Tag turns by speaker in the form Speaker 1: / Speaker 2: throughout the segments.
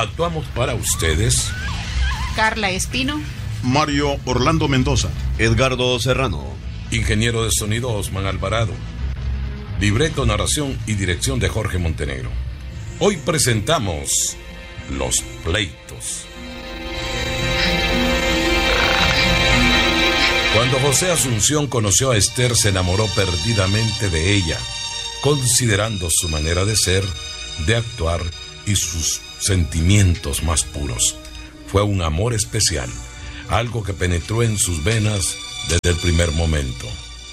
Speaker 1: Actuamos para ustedes
Speaker 2: Carla Espino,
Speaker 3: Mario Orlando Mendoza,
Speaker 4: Edgardo Serrano,
Speaker 1: ingeniero de sonido Osman Alvarado, libreto, narración y dirección de Jorge Montenegro. Hoy presentamos Los Pleitos. Cuando José Asunción conoció a Esther, se enamoró perdidamente de ella, considerando su manera de ser, de actuar y sus sentimientos más puros. Fue un amor especial, algo que penetró en sus venas desde el primer momento.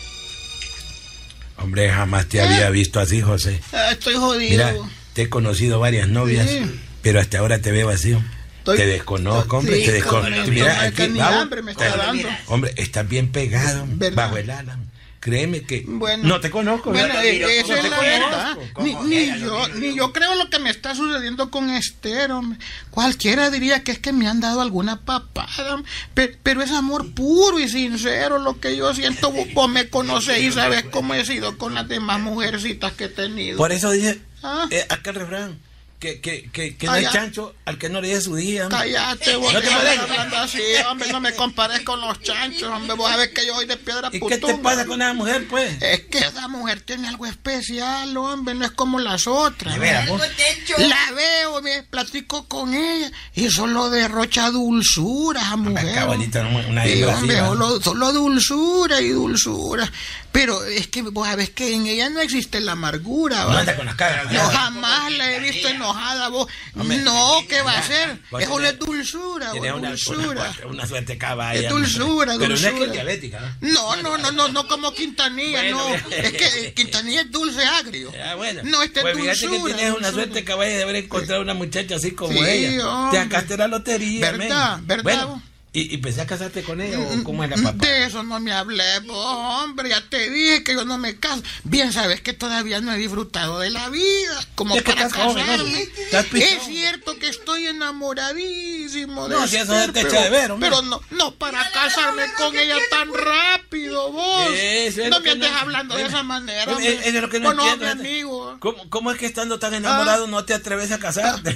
Speaker 5: Hombre, jamás te había visto así, José.
Speaker 6: Estoy jodido.
Speaker 5: Mira, te he conocido varias novias, pero hasta ahora te veo vacío. Te desconozco, hombre, te desconozco. Mira, aquí,
Speaker 6: ni hambre me está dando.
Speaker 5: Hombre, estás bien pegado,
Speaker 6: ¿verdad?
Speaker 5: bajo el ala. Créeme que
Speaker 6: bueno,
Speaker 5: no te conozco.
Speaker 6: Bueno,
Speaker 5: no
Speaker 6: esa es la verdad. Ni yo creo lo que me está sucediendo con Esther, hombre. Cualquiera diría que es que me han dado alguna papada, pero es amor puro y sincero lo que yo siento. Vos me conocés y sabes cómo he sido con las demás mujercitas que he tenido.
Speaker 5: Por eso dije, aquel refrán, que no hay chancho al que no le dé su día.
Speaker 6: Cállate, vos,
Speaker 5: no te
Speaker 6: estás hablando así, hombre, no me compares con los chanchos, hombre, vos sabés que yo soy de piedra
Speaker 5: putumba.
Speaker 6: putumba.
Speaker 5: ¿Y qué te pasa con esa mujer, pues?
Speaker 6: Es que esa mujer tiene algo especial, hombre, no es como las otras. La veo, me platico con ella y solo derrocha dulzura, esa mujer.
Speaker 5: Qué bonita una
Speaker 6: hombre, solo dulzura y dulzura. Pero es que vos sabés que en ella no existe la amargura, ¿va?
Speaker 5: No anda con las caras.
Speaker 6: Yo jamás la he visto enojada, vos. No, ¿qué va a hacer? Eso es dulzura, dulzura.
Speaker 5: Una suerte caballa.
Speaker 6: Es dulzura,
Speaker 5: pero
Speaker 6: dulzura.
Speaker 5: no es que es diabética,
Speaker 6: no como Quintanilla, bueno, no. Es que Quintanilla es dulce agrio.
Speaker 5: Bueno,
Speaker 6: no, este
Speaker 5: pues
Speaker 6: es dulzura.
Speaker 5: Fíjate que tienes una suerte caballa de haber encontrado una muchacha así como ella.
Speaker 6: Hombre.
Speaker 5: Te sacaste la lotería,
Speaker 6: ¿verdad?
Speaker 5: Bueno, ¿Y pensás casarte con ella o cómo es la papá?
Speaker 6: De eso no me hablé, hombre, ya te dije que yo no me caso. Bien sabes que todavía no he disfrutado de la vida, como para casarme. Es cierto que estoy enamoradísimo de
Speaker 5: Esther, si eso te echa de ver, hombre.
Speaker 6: Pero no para casarme con ella tan rápido, vos. No me andes hablando de esa manera, hombre.
Speaker 5: Es lo que no entiendo.
Speaker 6: Mi amigo.
Speaker 5: ¿Cómo es que estando tan enamorado no te atreves a casarte?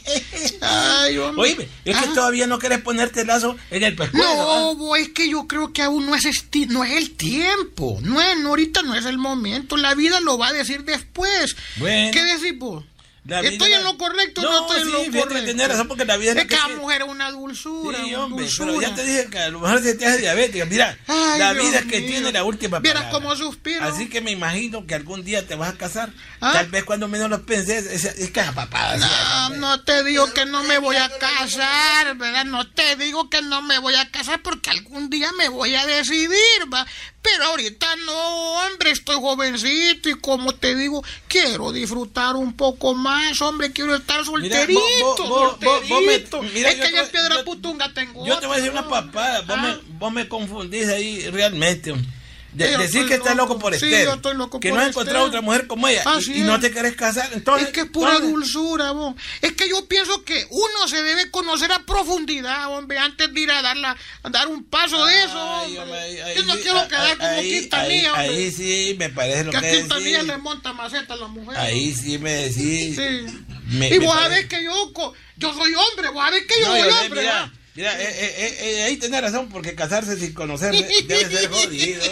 Speaker 6: Ay, hombre.
Speaker 5: Oíme, es que todavía no quieres ponerte el lazo en el pescuezo.
Speaker 6: No, es que yo creo que aún no es el tiempo. Ahorita no es el momento. La vida lo va a decir después.
Speaker 5: Bueno.
Speaker 6: ¿Qué decís vos? ¿Estoy en lo correcto o no estoy en lo correcto?
Speaker 5: Tienes razón, porque la vida
Speaker 6: es que la mujer es una dulzura.
Speaker 5: Sí, hombre,
Speaker 6: dulzura.
Speaker 5: pero ya te dije que a lo mejor se te hace diabética. Mira, la vida es que tiene la última palabra.
Speaker 6: Vieras cómo suspiro.
Speaker 5: Así que me imagino que algún día te vas a casar. Tal vez cuando menos lo penses, es que es papada.
Speaker 6: No te digo que no me voy a casar, ¿verdad? No te digo que no me voy a casar porque algún día me voy a decidir, ¿va? Pero ahorita no, hombre, estoy jovencito y como te digo, quiero disfrutar un poco más, hombre, quiero estar solterito. Mira, es que yo en piedra putunga tengo.
Speaker 5: Yo te voy a decir una papada, vos me confundís ahí realmente. Decir que estás loco por Esther,
Speaker 6: yo estoy loco
Speaker 5: que
Speaker 6: por
Speaker 5: no has encontrado otra mujer como ella y no te querés casar, entonces
Speaker 6: es que es pura dulzura, vos. Es que yo pienso que uno se debe conocer a profundidad, hombre, antes de ir a dar un paso de eso, hombre. Yo no quiero quedar como Quintanilla, hombre.
Speaker 5: Ahí sí me parece lo que
Speaker 6: a Quintanilla le monta maceta a la mujer.
Speaker 5: Ahí sí me decís.
Speaker 6: Sí. Y vos sabés que yo soy hombre, vos sabés que yo soy hombre, ¿verdad?
Speaker 5: Mira, ahí tenés razón, porque casarse sin conocer debe ser jodido.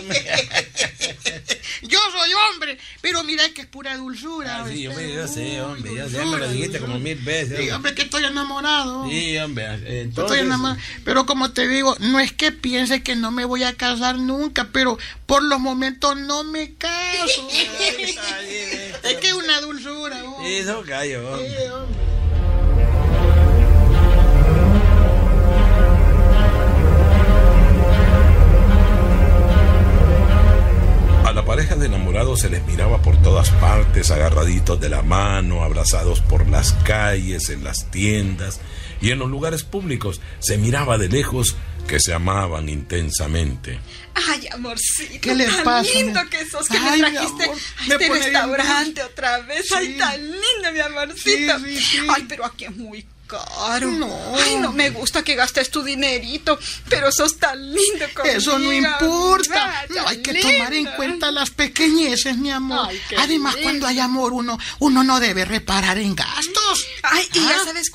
Speaker 6: Yo soy hombre, pero mira que es pura dulzura.
Speaker 5: Sí, yo sé, hombre, ya sé, me lo dijiste como 1000 veces.
Speaker 6: Sí, hombre, que estoy enamorado.
Speaker 5: Sí, hombre, entonces...
Speaker 6: Estoy enamorado. Pero como te digo, no es que piense que no me voy a casar nunca, pero por los momentos no me caso. Es que es una dulzura.
Speaker 5: Eso callo, hombre.
Speaker 6: Sí, hombre.
Speaker 1: A la pareja de enamorados se les miraba por todas partes, agarraditos de la mano, abrazados por las calles, en las tiendas y en los lugares públicos. Se miraba de lejos que se amaban intensamente.
Speaker 2: Ay, amorcito,
Speaker 6: ¿qué les
Speaker 2: tan
Speaker 6: pasa?
Speaker 2: lindo que sos, que me trajiste a este restaurante otra vez. Sí. Ay, tan lindo, mi amorcito.
Speaker 6: Sí.
Speaker 2: Ay, pero aquí es muy caro.
Speaker 6: No.
Speaker 2: Ay, no me gusta que gastes tu dinerito, pero sos tan lindo conmigo.
Speaker 6: Eso no importa.
Speaker 2: Ay,
Speaker 6: No hay que
Speaker 2: lindo.
Speaker 6: tomar en cuenta las pequeñeces, mi amor.
Speaker 2: Ay, qué
Speaker 6: Además,
Speaker 2: lindo.
Speaker 6: cuando hay amor, uno no debe reparar en gastos.
Speaker 2: Ay, y ya
Speaker 6: Ah.
Speaker 2: sabes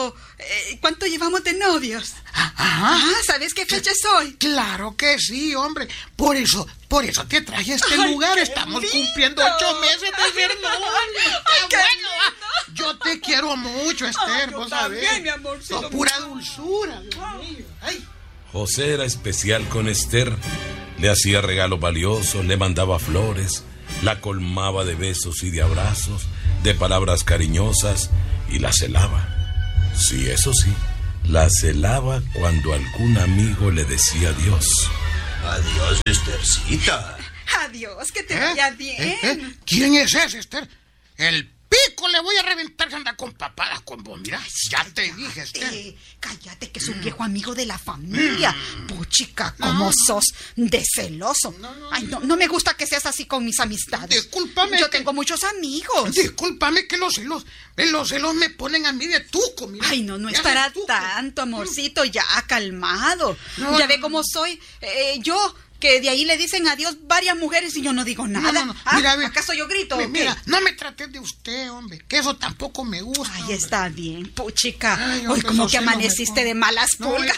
Speaker 2: cuánto llevamos de novios.
Speaker 6: Ajá.
Speaker 2: ¿Sabes qué fecha es hoy?
Speaker 6: Claro que sí, hombre. Por eso te traje a este
Speaker 2: Ay,
Speaker 6: lugar.
Speaker 2: qué
Speaker 6: Estamos
Speaker 2: lindo.
Speaker 6: cumpliendo 8 meses de ser novios.
Speaker 2: Ay, qué
Speaker 6: Bueno, yo te quiero mucho, Esther.
Speaker 2: yo
Speaker 6: Vos
Speaker 2: también,
Speaker 6: sabés.
Speaker 2: mi amorcito.
Speaker 6: Sos pura dulzura, Dios mío. Ay.
Speaker 1: José era especial con Esther, le hacía regalos valiosos, le mandaba flores, la colmaba de besos y de abrazos, de palabras cariñosas y la celaba. Sí, eso sí, la celaba cuando algún amigo le decía adiós.
Speaker 4: Adiós, Esthercita.
Speaker 2: Adiós, que te vaya bien.
Speaker 6: ¿Quién es ese, Esther? El pico le voy a reventar que anda con papadas con vos. Mira, ya te dije, Esther.
Speaker 2: Cállate, que es un viejo amigo de la familia. Puchica, ¿cómo sos de celoso? Ay, no me gusta que seas así con mis amistades.
Speaker 6: Discúlpame
Speaker 2: Yo
Speaker 6: que-
Speaker 2: tengo muchos amigos.
Speaker 6: Discúlpame que los celos me ponen a mí de tuco, mira.
Speaker 2: Ay, no es
Speaker 6: Ya
Speaker 2: para
Speaker 6: de tuco.
Speaker 2: tanto, amorcito, ya calmado.
Speaker 6: No,
Speaker 2: Ya
Speaker 6: no,
Speaker 2: ve
Speaker 6: no.
Speaker 2: cómo soy. Yo, que de ahí le dicen adiós varias mujeres y yo no digo nada.
Speaker 6: No.
Speaker 2: ¿Ah?
Speaker 6: Mira, ve.
Speaker 2: ¿Acaso yo grito? o qué?
Speaker 6: Mira, no me trates de usted, hombre, que eso tampoco me gusta.
Speaker 2: Ay,
Speaker 6: hombre.
Speaker 2: está bien, puchica.
Speaker 6: Ay,
Speaker 2: Hoy
Speaker 6: hombre,
Speaker 2: como
Speaker 6: esos
Speaker 2: que
Speaker 6: celos me
Speaker 2: amaneciste
Speaker 6: ponen.
Speaker 2: de malas
Speaker 6: No,
Speaker 2: pulgas.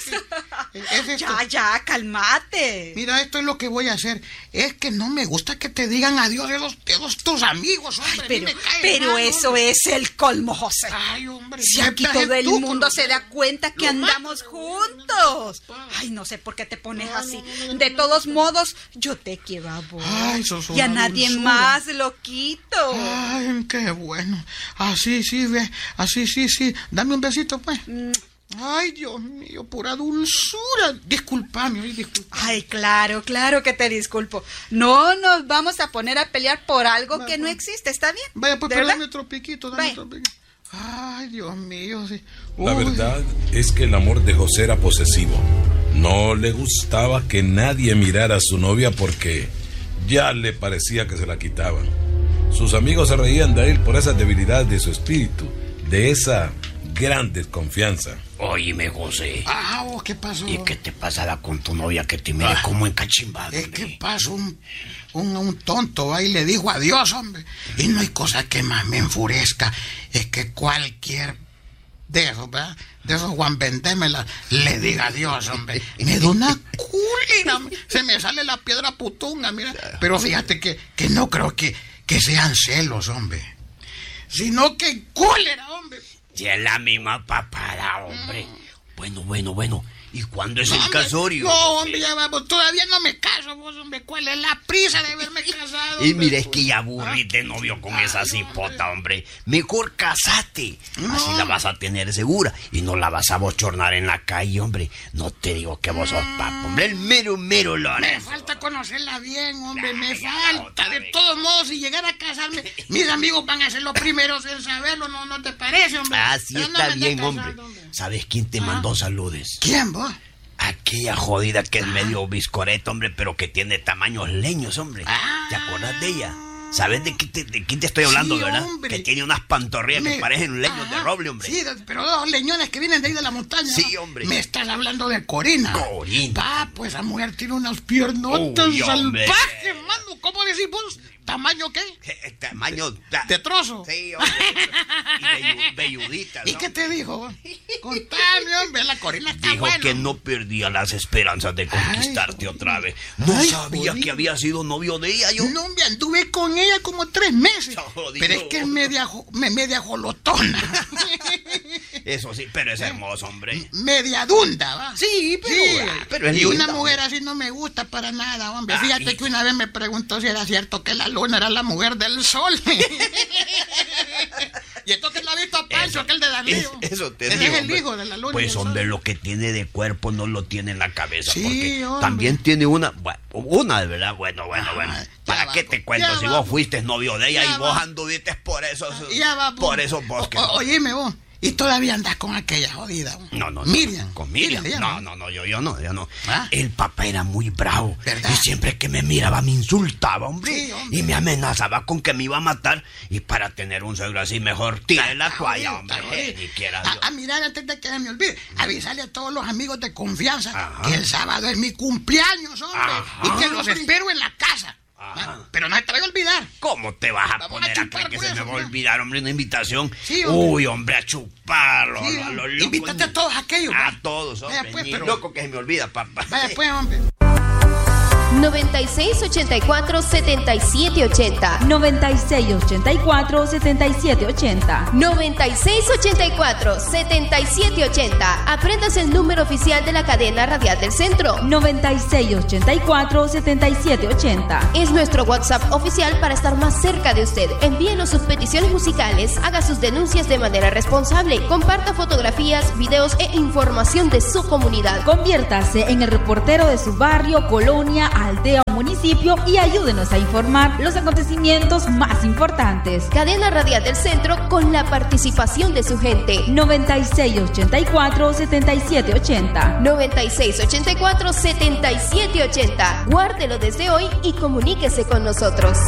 Speaker 6: es esto.
Speaker 2: Ya, calmate.
Speaker 6: Mira, esto es lo que voy a hacer. Es que no me gusta que te digan adiós de tus amigos, hombre.
Speaker 2: Ay,
Speaker 6: A mí me cae
Speaker 2: pero
Speaker 6: mal,
Speaker 2: eso
Speaker 6: hombre.
Speaker 2: es el colmo, José.
Speaker 6: Ay, hombre.
Speaker 2: Si
Speaker 6: ya
Speaker 2: aquí
Speaker 6: traje
Speaker 2: todo el
Speaker 6: tuco,
Speaker 2: mundo
Speaker 6: no
Speaker 2: se
Speaker 6: sé.
Speaker 2: da cuenta que
Speaker 6: Lo
Speaker 2: andamos
Speaker 6: mato.
Speaker 2: juntos. Ay, no sé por qué te pones así. De todos modos, yo te quiero a vos.
Speaker 6: Ay, sos
Speaker 2: y a
Speaker 6: una
Speaker 2: nadie
Speaker 6: dulzura.
Speaker 2: más, loquito.
Speaker 6: Ay, qué bueno. Así sí, ve. Así sí. Dame un besito, pues. Ay, Dios mío, pura dulzura. Discúlpame, disculpa.
Speaker 2: Ay, claro que te disculpo. No nos vamos a poner a pelear por algo que no existe, ¿está bien?
Speaker 6: Vaya, pues,
Speaker 2: ¿De
Speaker 6: pero
Speaker 2: verdad?
Speaker 6: dame otro piquito,
Speaker 2: Vaya.
Speaker 6: otro piquito. Ay, Dios mío, sí.
Speaker 1: La
Speaker 6: Uy.
Speaker 1: verdad es que el amor de José era posesivo. No le gustaba que nadie mirara a su novia porque ya le parecía que se la quitaban. Sus amigos se reían de él por esa debilidad de su espíritu, de esa gran desconfianza.
Speaker 4: Óyeme, José.
Speaker 6: Ah, ¿qué pasó?
Speaker 4: ¿Y qué te pasará con tu novia que te mire como encachimbado?
Speaker 6: Es que pasó un tonto, va, y le dijo adiós, hombre. Y no hay cosa que más me enfurezca. Es que cualquier de esos, ¿verdad? De esos Juan Vendémela le diga adiós, hombre. Me da una culina. Se me sale la piedra putunga, mira. Pero fíjate que no creo que sean celos, hombre. Sino que cólera, hombre.
Speaker 4: Si es la misma papada, hombre. Bueno. ¿Y cuándo es el
Speaker 6: Hombre,
Speaker 4: casorio?
Speaker 6: No, hombre, ya vamos. Todavía no me caso, vos, hombre. ¿Cuál es la prisa de haberme casado?
Speaker 4: Y
Speaker 6: hombre?
Speaker 4: mira, es que ya aburrí de novio con esa cipota, hombre. Mejor casate. Así la vas a tener segura y no la vas a bochornar en la calle, hombre. No te digo que vos sos papo, hombre. El mero
Speaker 6: Me
Speaker 4: Lorenzo.
Speaker 6: falta conocerla bien, hombre, me
Speaker 4: Ya,
Speaker 6: falta.
Speaker 4: otra
Speaker 6: De
Speaker 4: vez.
Speaker 6: todos modos, si llegara a casarme, mis amigos van a ser los primeros en saberlo, ¿no te parece, hombre?
Speaker 4: Así
Speaker 6: Pero no
Speaker 4: está
Speaker 6: me
Speaker 4: bien,
Speaker 6: casando,
Speaker 4: hombre. ¿Sabes quién te mandó saludes?
Speaker 6: ¿Quién, vos?
Speaker 4: Aquella jodida que es medio biscoreta, hombre, pero que tiene tamaños leños, hombre. ¿Te acuerdas de ella? ¿Sabes de quién te estoy hablando,
Speaker 6: Sí,
Speaker 4: verdad?
Speaker 6: hombre.
Speaker 4: Que tiene unas pantorrillas que parecen leños de
Speaker 6: Ajá.
Speaker 4: roble, hombre.
Speaker 6: Sí, pero dos leñones que vienen de ahí de la montaña.
Speaker 4: Sí,
Speaker 6: ¿no?
Speaker 4: hombre.
Speaker 6: Me estás hablando de Corina.
Speaker 4: Corina.
Speaker 6: Pues esa mujer tiene unas piernotas
Speaker 4: Uy, hombre.
Speaker 6: salvajes, mano. ¿Cómo decís vos? ¿Tamaño qué?
Speaker 4: Tamaño
Speaker 6: ¿De trozo?
Speaker 4: Sí, hombre. Y velludita, ¿no?
Speaker 6: ¿Y qué te dijo, vos? Contame, hombre, la Corina está
Speaker 4: Dijo
Speaker 6: buena.
Speaker 4: que no perdía las esperanzas de conquistarte otra vez. No
Speaker 6: Ay,
Speaker 4: sabía
Speaker 6: jodido.
Speaker 4: que había sido novio de ella, yo.
Speaker 6: No, me anduve con ella como 3 meses.
Speaker 4: Jodido.
Speaker 6: Pero es que es media jolotona.
Speaker 4: Eso sí, pero es hermoso, hombre.
Speaker 6: Media dunda, ¿va?
Speaker 4: Sí, pero es
Speaker 6: Y una
Speaker 4: linda,
Speaker 6: mujer
Speaker 4: hombre.
Speaker 6: así no me gusta para nada, hombre.
Speaker 4: Ay.
Speaker 6: Fíjate que una vez me preguntó si era cierto que la luna era la mujer del sol. Y esto que no ha visto a Pancho, aquel de Danilo.
Speaker 4: Eso te
Speaker 6: Ese
Speaker 4: digo,
Speaker 6: es el
Speaker 4: hombre.
Speaker 6: hijo de la luna. y
Speaker 4: Pues
Speaker 6: del
Speaker 4: hombre,
Speaker 6: sol.
Speaker 4: lo que tiene de cuerpo no lo tiene en la cabeza.
Speaker 6: Sí,
Speaker 4: porque
Speaker 6: hombre.
Speaker 4: también tiene una de verdad, bueno.
Speaker 6: ya
Speaker 4: ¿Para
Speaker 6: va,
Speaker 4: qué te cuento
Speaker 6: ya
Speaker 4: si
Speaker 6: va.
Speaker 4: vos fuiste novio de ella
Speaker 6: Ya
Speaker 4: y vos
Speaker 6: va.
Speaker 4: anduviste por esos
Speaker 6: Ya va,
Speaker 4: por esos bosques?
Speaker 6: Oíme vos. Y todavía andas con aquella jodida.
Speaker 4: No.
Speaker 6: Miriam.
Speaker 4: Con Miriam.
Speaker 6: Yo
Speaker 4: no.
Speaker 6: ¿Ah?
Speaker 4: El papá era muy bravo.
Speaker 6: ¿Verdad?
Speaker 4: Y siempre que me miraba me insultaba, hombre.
Speaker 6: Sí, hombre.
Speaker 4: Y me amenazaba con que me iba a matar. Y para tener un suegro así, mejor tiré la toalla, hombre. Ni quiera Dios.
Speaker 6: Mirar, antes de que se me olvide, avisarle a todos los amigos de confianza
Speaker 4: Ajá.
Speaker 6: que el sábado es mi cumpleaños, hombre.
Speaker 4: Ajá.
Speaker 6: Y que los espero en la casa.
Speaker 4: Ajá.
Speaker 6: Pero no se te vaya a olvidar.
Speaker 4: ¿Cómo te vas a
Speaker 6: Vamos
Speaker 4: poner
Speaker 6: a
Speaker 4: a
Speaker 6: chupar
Speaker 4: creer que
Speaker 6: por
Speaker 4: se me
Speaker 6: eso,
Speaker 4: va a
Speaker 6: ¿no?
Speaker 4: olvidar, hombre, una invitación?
Speaker 6: Sí, hombre.
Speaker 4: Uy, hombre, a chuparlo.
Speaker 6: Sí,
Speaker 4: lo
Speaker 6: hombre.
Speaker 4: loco.
Speaker 6: Invítate a todos aquellos.
Speaker 4: A todos, hombre.
Speaker 6: Vaya, pues,
Speaker 4: Ni
Speaker 6: pero-
Speaker 4: loco que se me olvida, papá.
Speaker 6: Vaya pues, hombre.
Speaker 7: 9684-7780.
Speaker 8: 9684-7780.
Speaker 7: 9684-7780. Aprendas el número oficial de la cadena radial del centro.
Speaker 8: 9684-7780.
Speaker 7: Es nuestro WhatsApp oficial para estar más cerca de usted. Envíenos sus peticiones musicales, haga sus denuncias de manera responsable, comparta fotografías, videos e información de su comunidad.
Speaker 8: Conviértase en el reportero de su barrio, colonia, aldea o municipio y ayúdenos a informar los acontecimientos más importantes.
Speaker 7: Cadena Radial del Centro con la participación de su gente.
Speaker 8: 9684-7780.
Speaker 7: 9684-7780. Guárdelo desde hoy y comuníquese con nosotros.